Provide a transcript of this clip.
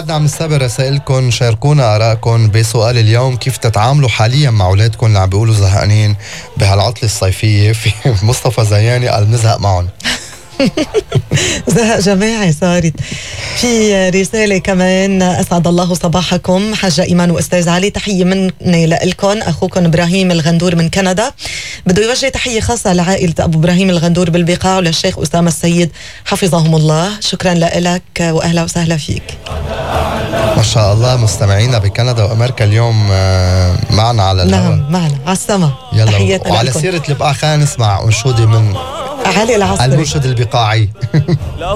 بعدنا عم نستقبل رسائلكم، شاركونا آرائكم بسؤال اليوم: كيف تتعاملوا حاليا مع أولادكم اللي عم بيقولوا زهقانين بهالعطلة الصيفية؟ في مصطفى زياني قال بنزهق معهم. زهق جماعي صارت. في رسالة كمان: أسعد الله صباحكم حاجة إيمان وأستاذ علي، تحية مني لإلكم، أخوكم إبراهيم الغندور من كندا. بده يوجه تحية خاصة لعائلة أبو إبراهيم الغندور بالبقاع وللشيخ أسامة السيد حفظهم الله. شكرا لك وأهلا وسهلا فيك. ما شاء الله مستمعينا بكندا وأمريكا اليوم معنا على الهواء. نعم معنا على السما. يلا، وعلى سيرة البقاع خلينا نسمع أنشودة من علي العصري المرشد البقاعي.